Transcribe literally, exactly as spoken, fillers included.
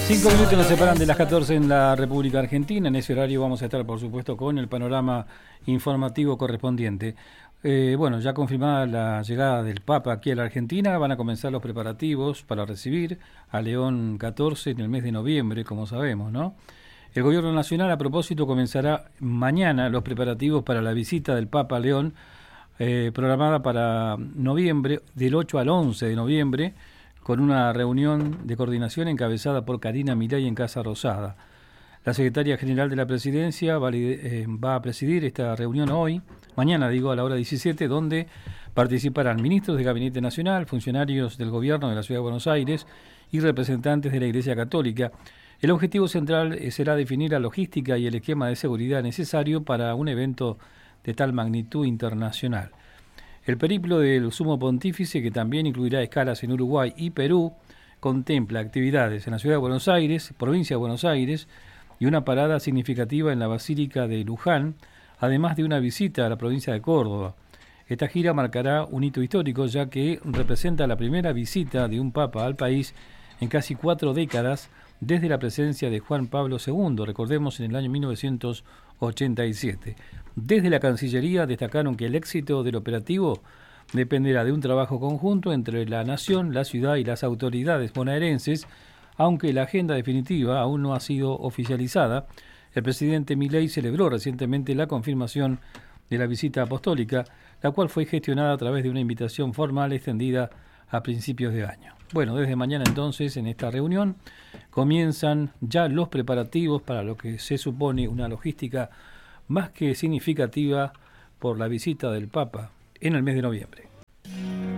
Cinco minutos nos separan de las catorce en la República Argentina. En ese horario vamos a estar, por supuesto, con el panorama informativo correspondiente. Eh, bueno, ya confirmada la llegada del Papa aquí a la Argentina, van a comenzar los preparativos para recibir a León catorce en el mes de noviembre, como sabemos, ¿no? El Gobierno Nacional, a propósito, comenzará mañana los preparativos para la visita del Papa a León, eh, programada para noviembre, del ocho al once de noviembre, con una reunión de coordinación encabezada por Karina Milei en Casa Rosada. La secretaria general de la Presidencia va, eh, va a presidir esta reunión hoy, mañana digo, a la hora diecisiete, donde participarán ministros de Gabinete Nacional, funcionarios del Gobierno de la Ciudad de Buenos Aires y representantes de la Iglesia Católica. El objetivo central será definir la logística y el esquema de seguridad necesario para un evento de tal magnitud internacional. El periplo del Sumo Pontífice, que también incluirá escalas en Uruguay y Perú, contempla actividades en la Ciudad de Buenos Aires, provincia de Buenos Aires, y una parada significativa en la Basílica de Luján, además de una visita a la provincia de Córdoba. Esta gira marcará un hito histórico, ya que representa la primera visita de un papa al país en casi cuatro décadas, desde la presencia de Juan Pablo segundo, recordemos, en el año mil novecientos ochenta y siete. Desde la Cancillería destacaron que el éxito del operativo dependerá de un trabajo conjunto entre la nación, la ciudad y las autoridades bonaerenses, aunque la agenda definitiva aún no ha sido oficializada. El presidente Milei celebró recientemente la confirmación de la visita apostólica, la cual fue gestionada a través de una invitación formal extendida a principios de año. Bueno, desde mañana entonces, en esta reunión, comienzan ya los preparativos para lo que se supone una logística más que significativa por la visita del Papa en el mes de noviembre.